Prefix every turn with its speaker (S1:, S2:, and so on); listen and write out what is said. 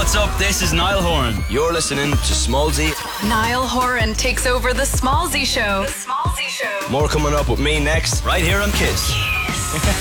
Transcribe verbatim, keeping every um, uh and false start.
S1: what's up? This is Niall Horan.
S2: You're listening to Smallzy.
S3: Niall Horan takes over the Smallzy Show. The Smallzy Show.
S2: More coming up with me next,
S1: right here on Kiss.
S3: Kiss.